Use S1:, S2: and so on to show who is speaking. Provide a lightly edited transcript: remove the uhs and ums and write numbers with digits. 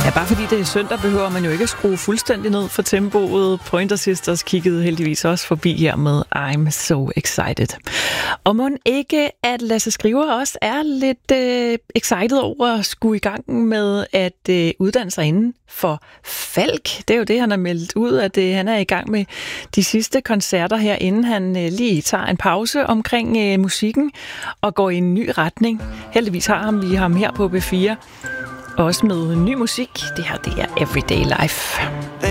S1: Ja, bare fordi det er søndag, behøver man jo ikke at skrue fuldstændig ned for tempoet. Pointer Sisters kiggede heldigvis også forbi her med I'm So Excited. Og mon ikke, at Lasse Skriver også er lidt excited over at skulle i gang med at uddanne sig inden for Falk. Det er jo det, han har meldt ud, at han er i gang med de sidste koncerter her, inden han lige tager en pause omkring musikken og går i en ny retning. Heldigvis har vi ham her på B4. Også med ny musik. Det her, det er Everyday Life.